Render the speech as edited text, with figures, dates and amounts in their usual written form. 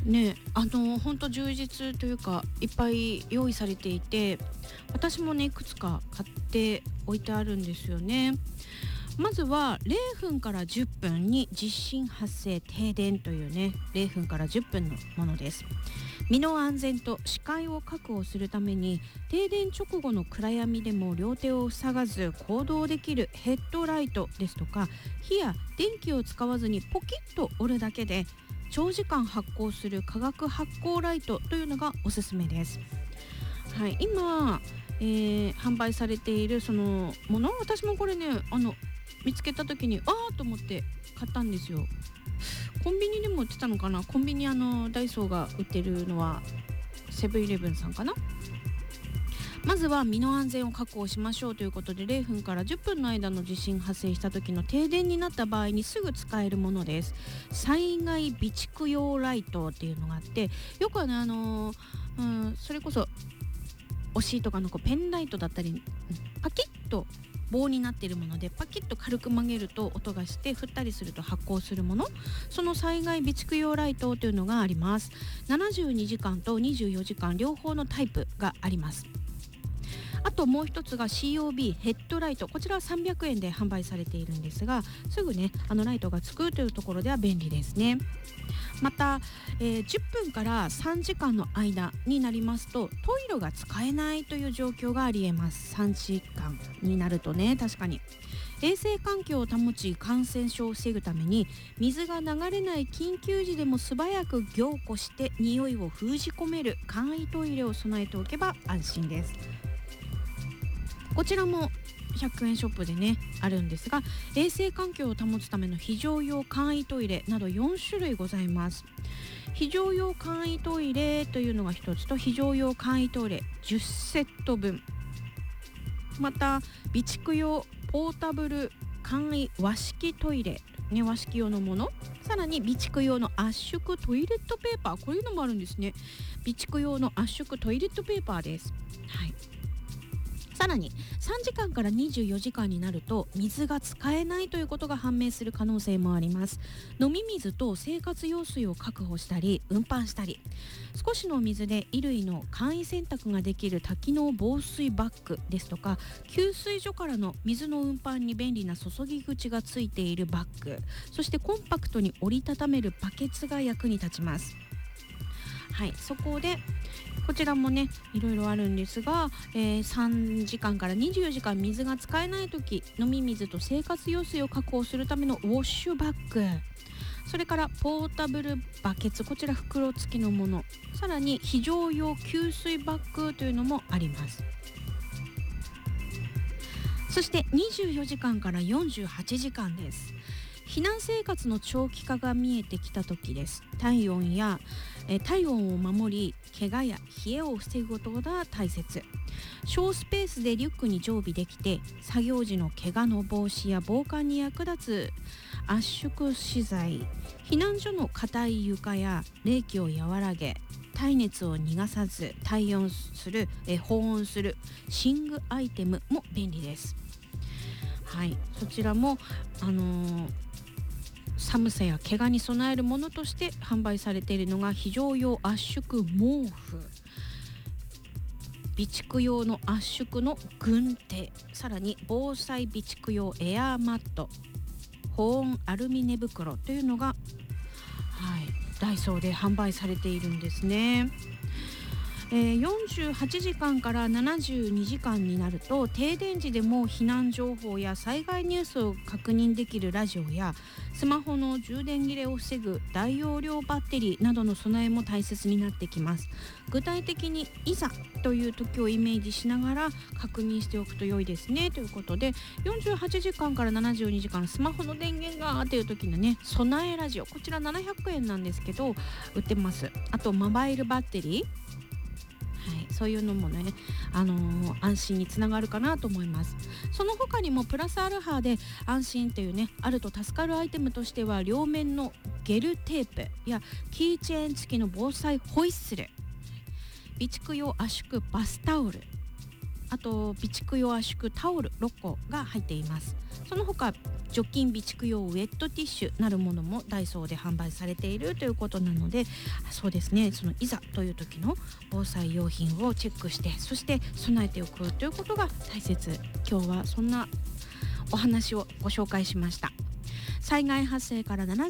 ね、本当充実というかいっぱい用意されていて、私もねいくつか買って置いてあるんですよね。まずは0分から10分に地震発生停電というね、0分から10分のものです。身の安全と視界を確保するために、停電直後の暗闇でも両手を塞がず行動できるヘッドライトですとか、火や電気を使わずにポキッと折るだけで長時間発光する化学発光ライトというのがおすすめです。はい、今、販売されているそのもの、私もこれね見つけた時にと思って買ったんですよ。コンビニでも売ってたのかな。コンビニダイソーが売ってるのはセブンイレブンさんかな。まずは身の安全を確保しましょうということで、0分から10分の間の地震発生した時の停電になった場合にすぐ使えるものです。災害備蓄用ライトっていうのがあって、よくそれこそおシートがのペンライトだったり、パキッと棒になっているものでパキッと軽く曲げると音がして振ったりすると発光するもの、その災害備蓄用ライトというのがあります。72時間と24時間両方のタイプがあります。あともう一つが COB ヘッドライト、こちらは300円で販売されているんですが、すぐねライトがつくというところでは便利ですね。また、10分から3時間の間になりますとトイレが使えないという状況がありえます。3時間になるとね、確かに衛生環境を保ち感染症を防ぐために、水が流れない緊急時でも素早く凝固して匂いを封じ込める簡易トイレを備えておけば安心です。こちらも100円ショップでねあるんですが、衛生環境を保つための非常用簡易トイレなど4種類ございます。非常用簡易トイレというのが1つと、非常用簡易トイレ10セット分、また備蓄用ポータブル簡易和式トイレ、ね、和式用のもの、さらに備蓄用の圧縮トイレットペーパー、こういうのもあるんですね。備蓄用の圧縮トイレットペーパーです。はい。さらに3時間から24時間になると水が使えないということが判明する可能性もあります。飲み水と生活用水を確保したり運搬したり、少しの水で衣類の簡易洗濯ができる多機能防水バッグですとか、給水所からの水の運搬に便利な注ぎ口がついているバッグ、そしてコンパクトに折りたためるバケツが役に立ちます。はい、そこでこちらもねいろいろあるんですが、3時間から24時間水が使えないとき、飲み水と生活用水を確保するためのウォッシュバッグ、それからポータブルバケツ、こちら袋付きのもの、さらに非常用給水バッグというのもあります。そして24時間から48時間です。避難生活の長期化が見えてきた時です。体温を守り、怪我や冷えを防ぐことが大切。小スペースでリュックに常備できて、作業時の怪我の防止や防寒に役立つ圧縮資材、避難所の硬い床や冷気を和らげ耐熱を逃がさず保温する寝具アイテムも便利です。はい、そちらも寒さや怪我に備えるものとして販売されているのが非常用圧縮毛布、備蓄用の圧縮の軍手、さらに防災備蓄用エアーマット、保温アルミ寝袋というのが、ダイソーで販売されているんですね。48時間から72時間になると、停電時でも避難情報や災害ニュースを確認できるラジオやスマホの充電切れを防ぐ大容量バッテリーなどの備えも大切になってきます。具体的にいざという時をイメージしながら確認しておくと良いですねということで、48時間から72時間スマホの電源がっていう時のね備えラジオ、こちら700円なんですけど売ってます。あとモバイルバッテリー、そういうのもね、安心につながるかなと思います。その他にもプラスアルファで安心というねあると助かるアイテムとしては、両面のゲルテープやキーチェーン付きの防災ホイッスル、備蓄用圧縮バスタオル、 あと備蓄用圧縮タオル6個が入っています。その他除菌備蓄用ウェットティッシュなるものもダイソーで販売されているということなので、そうですね、そのいざという時の防災用品をチェックして、そして備えておくということが大切。今日はそんなお話をご紹介しました。災害発生から